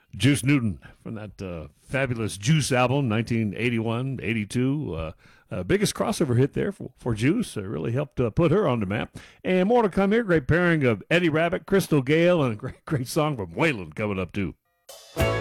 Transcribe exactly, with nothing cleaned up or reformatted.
Juice Newton from that uh, fabulous Juice album, nineteen eighty-one, eighty-two. Uh, uh, biggest crossover hit there for, for Juice. It really helped uh, put her on the map. And more to come here. Great pairing of Eddie Rabbitt, Crystal Gale, and a great, great song from Waylon coming up, too.